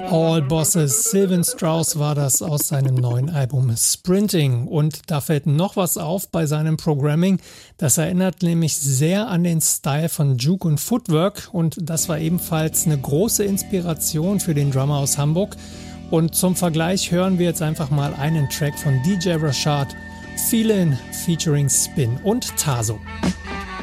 All Bosses, Sylvan Strauss war das aus seinem neuen Album Sprinting. Und da fällt noch was auf bei seinem Programming. Das erinnert nämlich sehr an den Style von Juke und Footwork. Und das war ebenfalls eine große Inspiration für den Drummer aus Hamburg. Und zum Vergleich hören wir jetzt einfach mal einen Track von DJ Rashad, Feelin' featuring Spin und Tazo.